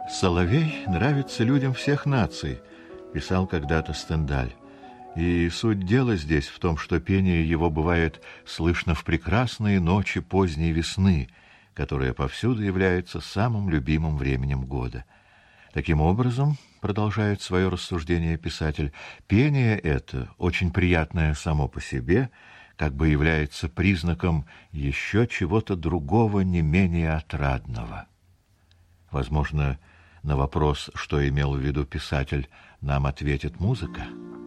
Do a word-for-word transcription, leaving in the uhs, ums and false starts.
«Соловей нравится людям всех наций», — писал когда-то Стендаль. И суть дела здесь в том, что пение его бывает слышно в прекрасные ночи поздней весны, которая повсюду является самым любимым временем года. Таким образом, продолжает свое рассуждение писатель, пение это, очень приятное само по себе, как бы является признаком еще чего-то другого, не менее отрадного. Возможно, на вопрос, что имел в виду писатель, нам ответит музыка.